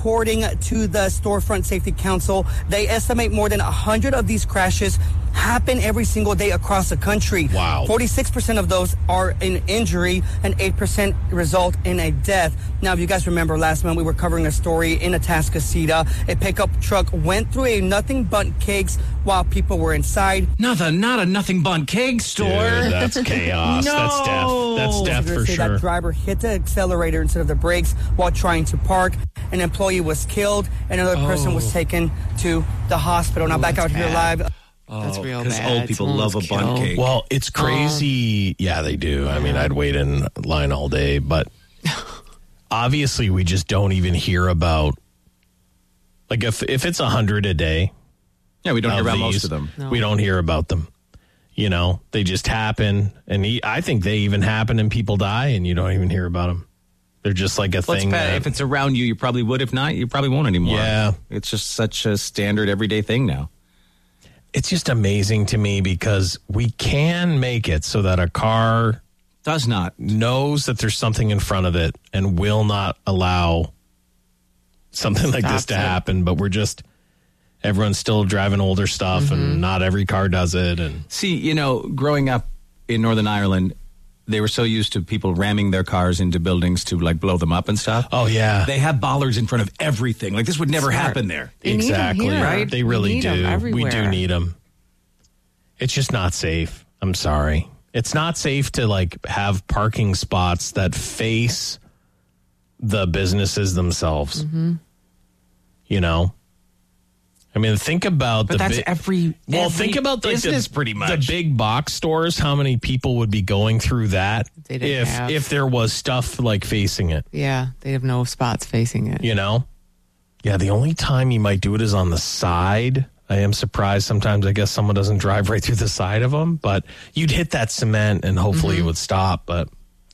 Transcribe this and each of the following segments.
according to the Storefront Safety Council, they estimate more than 100 of these crashes happen every single day across the country. Wow. 46% of those are an injury and 8% result in a death. Now, if you guys remember last month, we were covering a story in Atascocita. A pickup truck went through a Nothing But Cakes while people were inside. Not a Nothing But Cake store. Dude, that's chaos. No. That's death for sure. That driver hit the accelerator instead of the brakes while trying to park. An employee was killed, and another person was taken to the hospital. Now, back out here live. That's real bad. Because old people love a bun cake. Well, it's crazy. Yeah, they do. I mean, I'd wait in line all day, but obviously we just don't even hear about, like, if it's 100 a day. Yeah, we don't hear about most of them. No. We don't hear about them. You know, they just happen, and I think they even happen and people die, and you don't even hear about them. They're just like a thing. If it's around you, you probably would. If not, you probably won't anymore. Yeah. It's just such a standard everyday thing now. It's just amazing to me because we can make it so that a car does not knows that there's something in front of it and will not allow something like this to happen. But everyone's still driving older stuff, and not every car does it. And see, you know, growing up in Northern Ireland, they were so used to people ramming their cars into buildings to like blow them up and stuff. Oh yeah, they have bollards in front of everything. Like this would never happen there. Exactly, here, right? They really do. We do need them. It's just not safe. I'm sorry. It's not safe to like have parking spots that face the businesses themselves. You know. I mean, think about think about business pretty much. The big box stores. How many people would be going through that if there was stuff like facing it? Yeah, they have no spots facing it. You know? Yeah, the only time you might do it is on the side. I am surprised sometimes. I guess someone doesn't drive right through the side of them, but you'd hit that cement and hopefully it would stop. But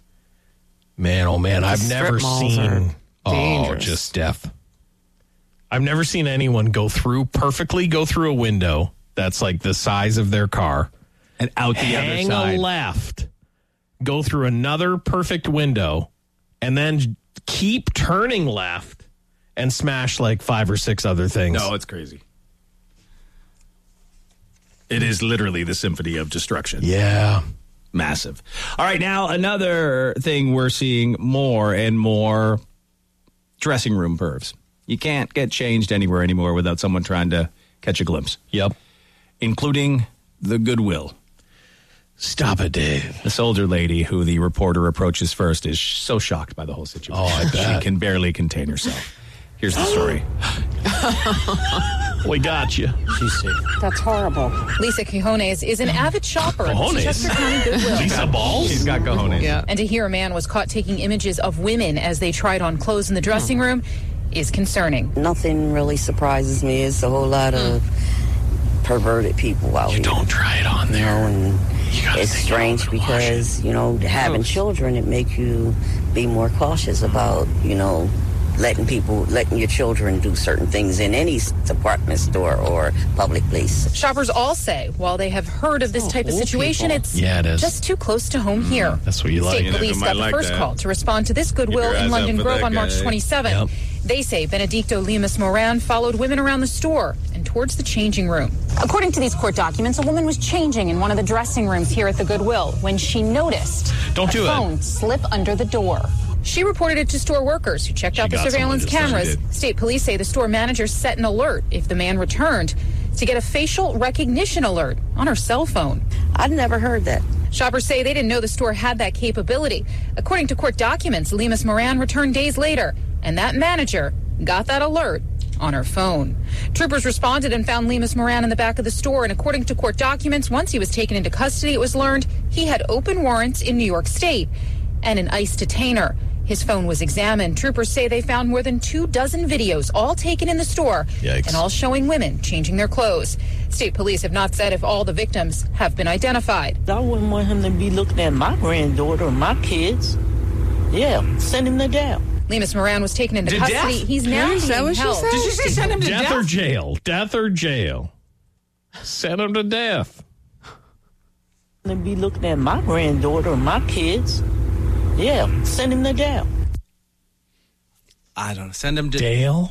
man, oh man, I've never seen just death. I've never seen anyone perfectly go through a window that's like the size of their car and out the other side. Hang a left, go through another perfect window, and then keep turning left and smash like 5 or 6 other things. No, it's crazy. It is literally the symphony of destruction. Yeah. Massive. All right, now another thing we're seeing more and more, dressing room pervs. You can't get changed anywhere anymore without someone trying to catch a glimpse. Yep. Including the Goodwill. Stop it, Dave. This older lady who the reporter approaches first is so shocked by the whole situation. Oh, I bet. She can barely contain herself. Here's the story. We got you. She's safe. That's horrible. Lisa Cajones is an avid shopper at Chester County Goodwill. Lisa Balls? She's got cojones. Yeah. And to hear a man was caught taking images of women as they tried on clothes in the dressing room is concerning. Nothing really surprises me. It's a whole lot of perverted people out here. You don't try it on there. And it's strange because, having children, it makes you be more cautious about, letting your children do certain things in any department store or public place. Shoppers all say while they have heard of this type of situation, it's just too close to home here. That's what you like. State police got the first call to respond to this Goodwill in London Grove on March 27th. Yep. They say Benedicto Lemus Moran followed women around the store and towards the changing room. According to these court documents, a woman was changing in one of the dressing rooms here at the Goodwill when she noticed a phone slip under the door. She reported it to store workers who checked out the surveillance cameras. State police say the store manager set an alert if the man returned to get a facial recognition alert on her cell phone. I'd never heard that. Shoppers say they didn't know the store had that capability. According to court documents, Lemus Moran returned days later, and that manager got that alert on her phone. Troopers responded and found Lemus Moran in the back of the store, and according to court documents, once he was taken into custody, it was learned he had open warrants in New York State and an ICE detainer. His phone was examined. Troopers say they found more than 24 videos, all taken in the store, and all showing women changing their clothes. State police have not said if all the victims have been identified. I wouldn't want him to be looking at my granddaughter or my kids. Yeah, send him to jail. Lemus Moran was taken into custody. Death? He's now being held. Did you say send him to death? Death or jail? Death or jail? Send him to death. To be looking at my granddaughter or my kids. Yeah, send him to jail. I don't know. Send him to Dale?